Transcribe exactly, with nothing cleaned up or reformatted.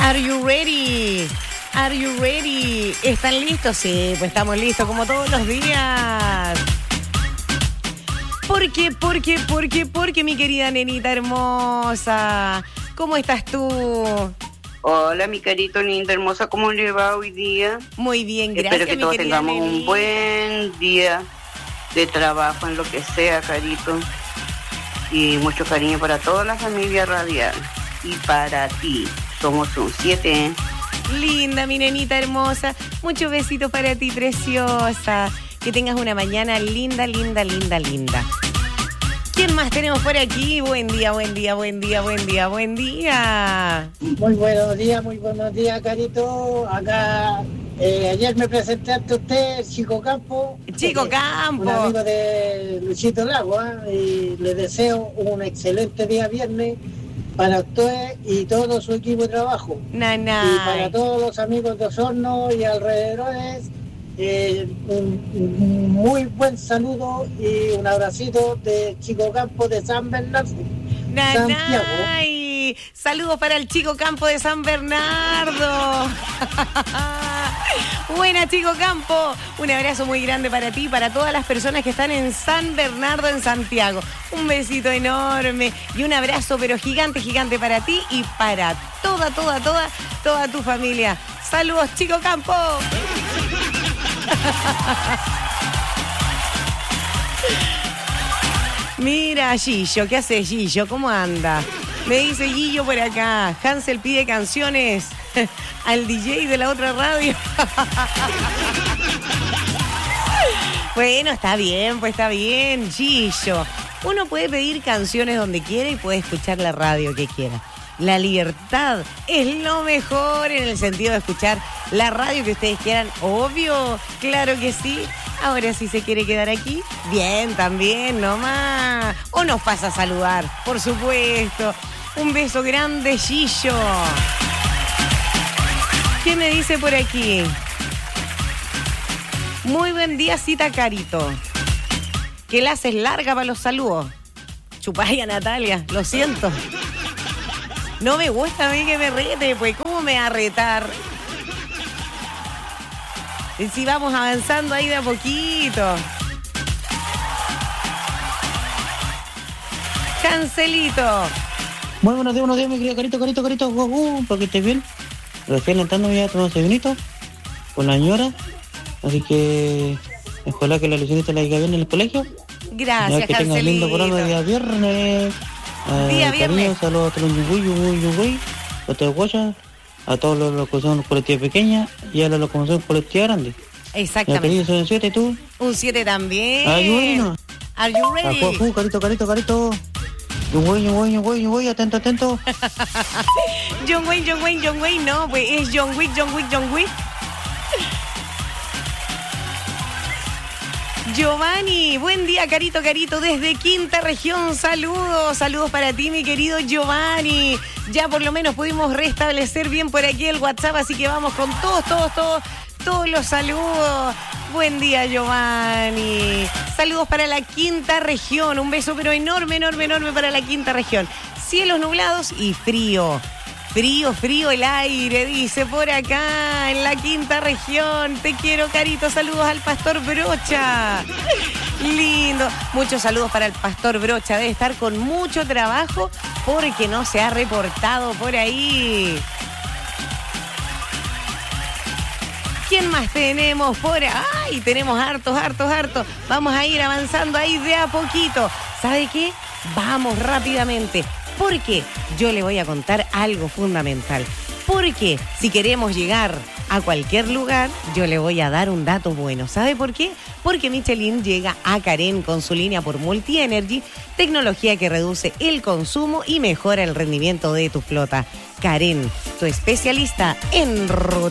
Are you ready? Are you ready? ¿Están listos? Sí, pues estamos listos como todos los días. ¿Por qué? ¿Por qué? ¿Por qué? Porque mi querida nenita hermosa, ¿cómo estás tú? Hola, mi carito linda hermosa, ¿cómo le va hoy día? Muy bien, gracias. Espero que mi todos querida tengamos nenita. un buen día de trabajo en lo que sea, carito. Y mucho cariño para toda la familia radial. Y para ti, somos un siete. Linda, mi nenita hermosa. Muchos besitos para ti, preciosa. Que tengas una mañana linda, linda, linda, linda. ¿Quién más tenemos por aquí? Buen día, buen día, buen día, buen día, buen día. Muy buenos días, muy buenos días, carito. Acá, eh, ayer me presenté ante usted, Chico Campo. Chico eh, Campo. Un amigo de Luchito Lago, ¿eh? Y le deseo un excelente día viernes para usted y todo su equipo de trabajo. Nanay. Y para todos los amigos de Osorno y alrededores, eh, un, un muy buen saludo y un abracito de Chico Campo de San Bernardo, Santiago. Nanay. Saludos para el Chico Campo de San Bernardo. Buena, Chico Campo. Un abrazo muy grande para ti y para todas las personas que están en San Bernardo, en Santiago. Un besito enorme y un abrazo, pero gigante, gigante para ti y para toda, toda, toda, toda tu familia. Saludos, Chico Campo. Mira, Gillo, ¿qué hace Gillo? ¿Cómo anda? Me dice Gillo por acá. Hansel pide canciones al D J de la otra radio. Bueno, está bien, pues está bien, Gillo. Uno puede pedir canciones donde quiera y puede escuchar la radio que quiera. La libertad es lo mejor en el sentido de escuchar la radio que ustedes quieran. Obvio, claro que sí. Ahora, si se quiere quedar aquí, bien, también, nomás. O nos pasa a saludar, por supuesto. Un beso grande, Gillo. ¿Qué me dice por aquí? Muy buen día, cita Carito. Que la haces larga para los saludos. Chupaya, Natalia, lo siento. No me gusta a mí que me rete, pues, ¿cómo me va a retar? Y si vamos avanzando ahí de a poquito. Cancelito. Muy buenos días, buenos días, mi querido Carito, Carito, Carito, uh, uh, para que estés bien. Recién entrando ya tomando desayunito con la señora, así que ojalá que la licencia la diga bien en el colegio. Gracias, ya que tengas lindo programa día viernes. Eh, Día cariño, viernes. saludos a todos los yungui, yungui, yungui, a todos los guayas, a todos los, los que son colectivos pequeñas y a los que son colectivos grandes. Ya, Exactamente. querido, soy un siete, ¿tú? Un siete también. Are you ready, no? Are you Ah, ready? fu, fu, carito, carito, carito. Yungui, yungui, yungui, yungui, atento, atento. John Wayne, John Wayne, John Wayne, no, pues es John Wick, John Wick, John Wick. Giovanni, buen día, Carito, Carito, desde Quinta Región, saludos, saludos para ti, mi querido Giovanni. Ya por lo menos pudimos restablecer bien por aquí el WhatsApp, así que vamos con todos, todos, todos, todos los saludos. Buen día, Giovanni. Saludos para la Quinta Región, un beso pero enorme, enorme, enorme para la Quinta Región. Cielos nublados y frío. Frío, frío el aire, dice por acá, en la Quinta Región. Te quiero, Carito. Saludos al Pastor Brocha. Lindo. Muchos saludos para el Pastor Brocha. Debe estar con mucho trabajo porque no se ha reportado por ahí. ¿Quién más tenemos por ahí? Tenemos hartos, hartos, hartos. Vamos a ir avanzando ahí de a poquito. ¿Sabe qué? Vamos rápidamente. Porque yo le voy a contar algo fundamental. Porque si queremos llegar a cualquier lugar, yo le voy a dar un dato bueno. ¿Sabe por qué? Porque Michelin llega a Karen con su línea por Multi Energy, tecnología que reduce el consumo y mejora el rendimiento de tu flota. Karen, tu especialista en rotación.